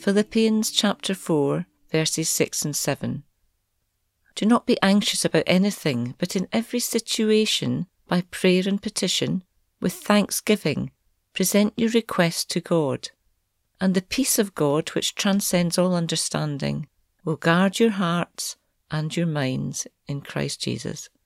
Philippians chapter 4, verses 6 and 7. Do not be anxious about anything, but in every situation, by prayer and petition, with thanksgiving, present your requests to God. And the peace of God, which transcends all understanding, will guard your hearts and your minds in Christ Jesus.